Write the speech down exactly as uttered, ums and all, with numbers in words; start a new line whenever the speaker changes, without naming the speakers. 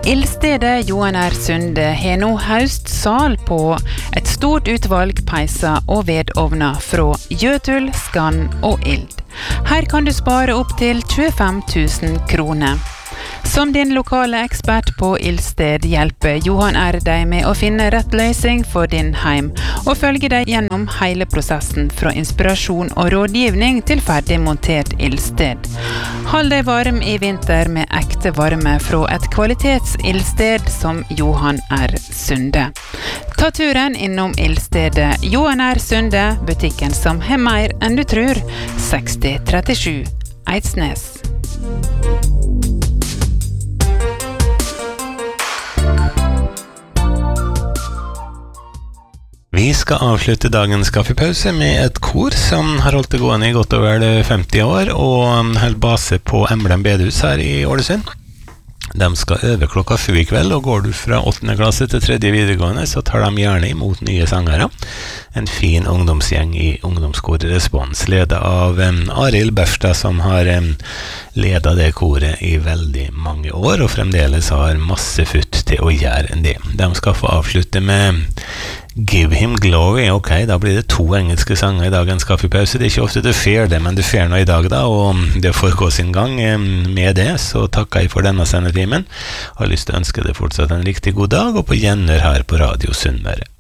Ildstedet Johan R. Sunde har nå høstsal på et stort utvalg peiser og vedovner fra gjøtul, skann og ild. Her kan du spare opp til tjuefem tusen kroner. Som din lokale ekspert på ildsted hjelper Johan R. deg med å finne rett løsning for din heim, og følge deg gjennom hele prosessen fra inspirasjon og rådgivning til ferdig montert ildsted. Hold deg varm i vinter med ekte varme fra et kvalitets-ildsted som Johan R. Sunde. Ta turen innom ildstedet Johan R. Sunde, butikken som har mer enn du tror, seksti trettisju Eidsnes.
Vi skal avslutte dagens kaffepause med et kor som har holdt det gående i godt over femti år og holder base på Emblem bedehus her i Ålesund. De skal øve klokka sju i kveld, og går du fra åttende klasse til tredje videregående, så tar de gjerne imot nye sangere. En fin ungdomsgjeng i ungdomskoret Respons, ledet av um, Arild Berstad, som har um, ledet det koret i veldig mange år, og fremdeles har masse futt til å gjøre det. De skal få avslutte med Give Him Glory. Ok, da blir det to engelske sanger i dagens kaffepause. Det er ikke ofte du fer det, men du fer nå i dag da, og det får gå sin gang med det. Så takker jeg for denne sendetimen. Har lyst til å ønske deg fortsatt en riktig god dag, og på gjenhør her på Radio Sunnmøre.